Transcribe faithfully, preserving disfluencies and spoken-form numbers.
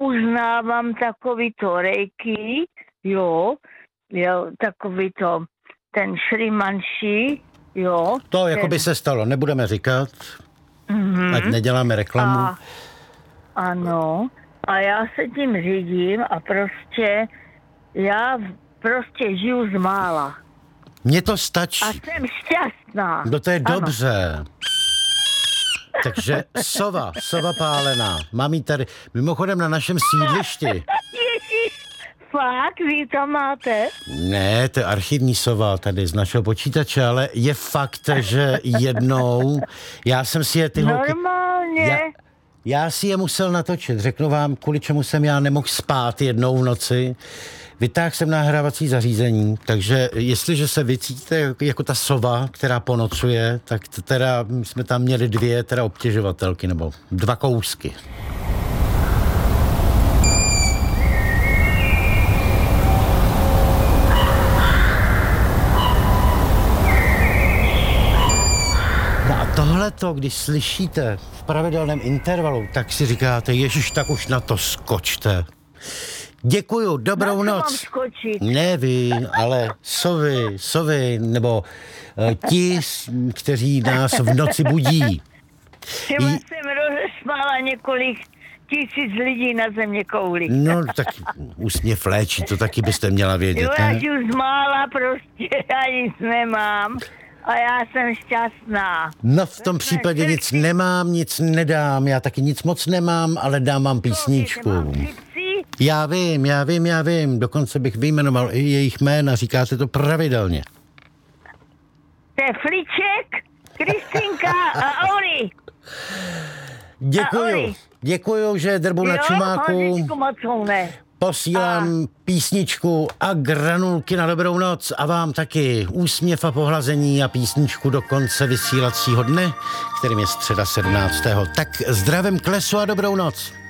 uznávám takový to rejky, jo, jo, takový to, ten šrimanší, jo. To jako ten... by se stalo, nebudeme říkat, mm-hmm. ať neděláme reklamu. A, ano, a já se tím řídím a prostě, já prostě žiju z mála. Mně to stačí. A jsem šťastná. No to je ano. dobře. Takže sova, sova pálená. Mám jí tady, mimochodem na našem sídlišti. Ježiš, fakt, vy to máte? Ne, to je archivní sova tady z našeho počítače, ale je fakt, že jednou, já jsem si je ty holky... Normálně. Já, já si je musel natočit, řeknu vám, kvůli čemu jsem já nemohl spát jednou v noci. Vytáhl jsem nahrávací zařízení, takže jestliže se vycítíte jako ta sova, která ponocuje, tak teda jsme tam měli dvě teda obtěžovatelky, nebo dva kousky. No a tohleto, když slyšíte v pravidelném intervalu, tak si říkáte, ježiš, tak už na to skočte. Děkuju, dobrou na co noc. mám skočit? Nevím, ale sovy, sovy, nebo uh, ti, kteří nás v noci budí. Třeba I... jsem rozesmála několik tisíc lidí na země kouli. No, tak úsměv léčí, to taky byste měla vědět, jo, ne? já žiju z mála, prostě já nic nemám a já jsem šťastná. No, v tom případě nic nemám, nic nedám, já taky nic moc nemám, ale dám vám písničku. Já vím, já vím, já vím, dokonce bych vyjmenoval i jejich jména, říkáte to pravidelně. To je Fliček, Kristinka a Oli. Děkuju, děkuju, že drbu na čumáku. Posílám a... písničku a granulky na dobrou noc a vám taky úsměv a pohlazení a písničku do konce vysílacího dne, kterým je středa sedmnáctého Tak zdravím k lesu a dobrou noc.